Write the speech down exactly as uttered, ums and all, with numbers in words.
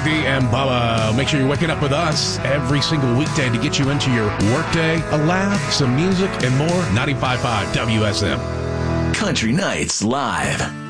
Dee and Bubba. Make sure you're waking up with us every single weekday to get you into your workday, a laugh, some music, and more. ninety-five point five W S M. Country Nights Live.